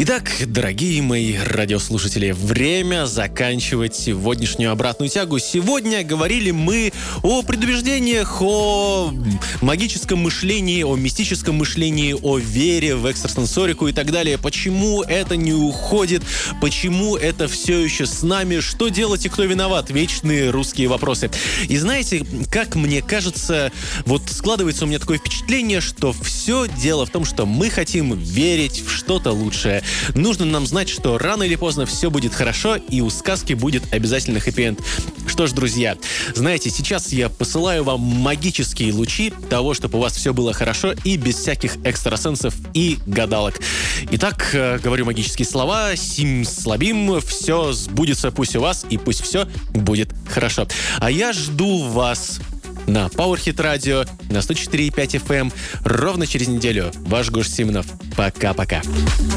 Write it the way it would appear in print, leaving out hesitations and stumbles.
Итак, дорогие мои радиослушатели, время заканчивать сегодняшнюю обратную тягу. Сегодня говорили мы о предубеждениях, о магическом мышлении, о мистическом мышлении, о вере в экстрасенсорику и так далее. Почему это не уходит, почему это все еще с нами, что делать и кто виноват? Вечные русские вопросы. И знаете, как мне кажется, вот складывается у меня такое впечатление, что все дело в том, что мы хотим верить в что-то лучшее. Нужно нам знать, что рано или поздно все будет хорошо, и у сказки будет обязательно хэппи-энд. Что ж, друзья, знаете, сейчас я посылаю вам магические лучи того, чтобы у вас все было хорошо и без всяких экстрасенсов и гадалок. Итак, говорю магические слова. Сим слабим, все сбудется пусть у вас, и пусть все будет хорошо. А я жду вас на Powerhit Radio, на 104.5 FM ровно через неделю. Ваш Гош Симонов. Пока-пока.